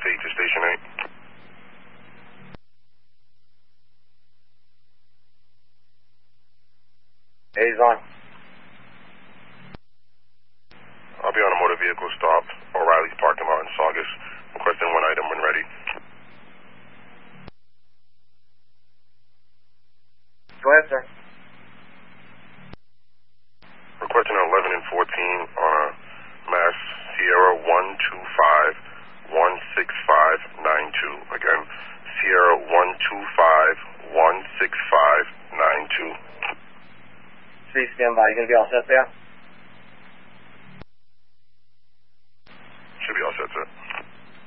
8 to Station 8. A's on. I'll be on a motor vehicle stop, O'Reilly's parking lot in Saugus, requesting one item when ready. Go ahead, sir. Requesting 11 and 14 on a Mass Sierra 125-16592. Again, Sierra 125-16592. Please stand by. You going to be all set there?